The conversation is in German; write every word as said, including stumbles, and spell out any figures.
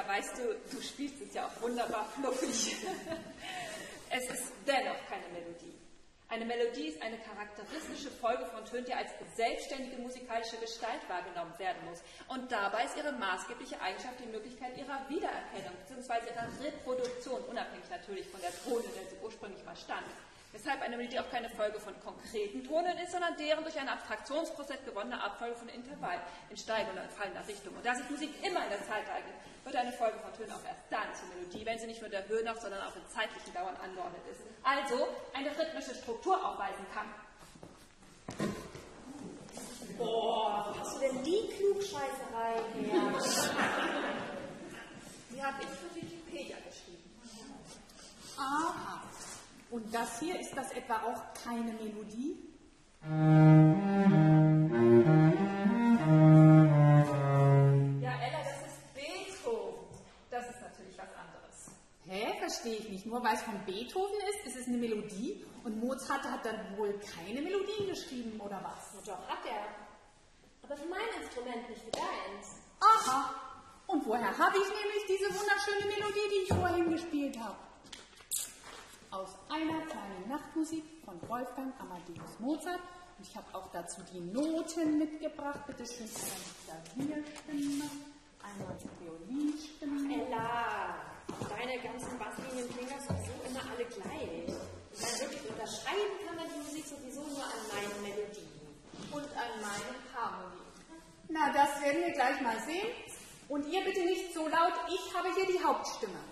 Ja, weißt du, du spielst es ja auch wunderbar fluffig. Es ist dennoch keine Melodie. Eine Melodie ist eine charakteristische Folge von Tönen, die als selbstständige musikalische Gestalt wahrgenommen werden muss. Und dabei ist ihre maßgebliche Eigenschaft die Möglichkeit ihrer Wiedererkennung bzw. ihrer Reproduktion, unabhängig natürlich von der Tone, in der sie ursprünglich mal stand. Weshalb eine Melodie auch keine Folge von konkreten Tonen ist, sondern deren durch einen Abstraktionsprozess gewonnene Abfolge von Intervallen in steigender und fallender Richtung. Und da sich Musik immer in der Zeit ereignet, wird eine Folge von Tönen auch erst dann zur Melodie, wenn sie nicht nur der Höhe nach, sondern auch in zeitlichen Dauern angeordnet ist. Also eine rhythmische Struktur aufweisen kann. Boah, hast du denn die Klugscheißerei her? Die habe ich für Wikipedia geschrieben. Aha. Und das hier, ist das etwa auch keine Melodie? Ja, Ella, das ist Beethoven. Das ist natürlich was anderes. Hä? Verstehe ich nicht. Nur weil es von Beethoven ist, ist es eine Melodie und Mozart hat dann wohl keine Melodien geschrieben, oder was? Doch, hat er. Aber für mein Instrument, nicht für deins. Aha. Und woher habe ich nämlich diese wunderschöne Melodie, die ich vorhin gespielt habe? Aus einer kleinen Nachtmusik von Wolfgang Amadeus Mozart. Und ich habe auch dazu die Noten mitgebracht. Bitte schön, einmal die Klavierstimme, einmal die Violinstimme. Ella, deine ganzen Basslinien klingen sowieso immer alle gleich. Ich meine wirklich, unterscheiden kann man die Musik sowieso nur an meinen Melodien. Und an meinen Harmonien. Na, das werden wir gleich mal sehen. Und ihr bitte nicht so laut, ich habe hier die Hauptstimme.